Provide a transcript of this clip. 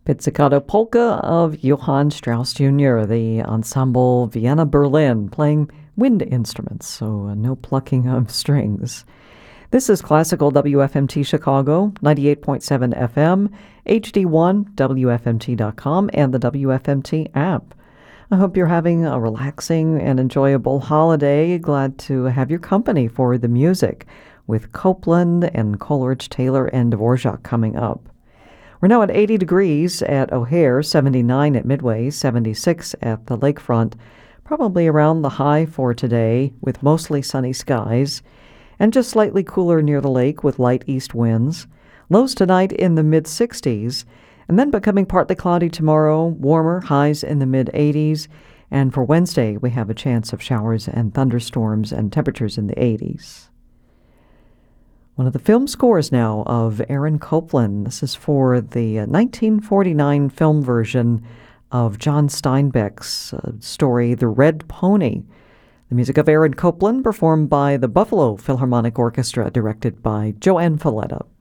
Pizzicato Polka of Johann Strauss Jr., the Ensemble Vienna Berlin, playing wind instruments, so no plucking of strings. This is Classical WFMT Chicago, 98.7 FM, HD1, WFMT.com, and the WFMT app. I hope you're having a relaxing and enjoyable holiday. Glad to have your company for the music with Copland and Coleridge, Taylor, and Dvorak coming up. We're now at 80 degrees at O'Hare, 79 at Midway, 76 at the lakefront, probably around the high for today with mostly sunny skies, and just slightly cooler near the lake with light east winds. Lows tonight in the mid-60s, and then becoming partly cloudy tomorrow, warmer, highs in the mid-80s, and for Wednesday we have a chance of showers and thunderstorms and temperatures in the 80s. One of the film scores now of Aaron Copland. This is for the 1949 film version of John Steinbeck's story, The Red Pony. The music of Aaron Copland, performed by the Buffalo Philharmonic Orchestra, directed by Joanne Falletta.